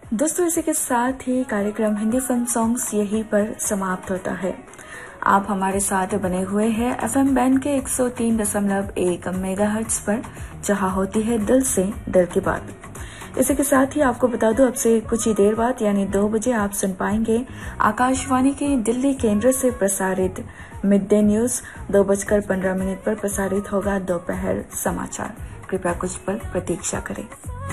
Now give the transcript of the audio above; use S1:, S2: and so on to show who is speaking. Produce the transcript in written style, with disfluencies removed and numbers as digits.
S1: दोस्तों, इसी के साथ ही कार्यक्रम हिंदी फिल्म सॉन्ग्स यहीं पर समाप्त होता है। आप हमारे साथ बने हुए हैं FM बैंड के 103.1 मेगाहर्ट्ज पर, जहां होती है दिल से दिल की बात। इसी के साथ ही आपको बता दूं, अब से कुछ ही देर बाद यानी 2 बजे आप सुन पाएंगे आकाशवाणी के दिल्ली केंद्र से प्रसारित मिड डे न्यूज। 2:15 पर प्रसारित होगा दोपहर समाचार। कृपया कुछ पल प्रतीक्षा करें।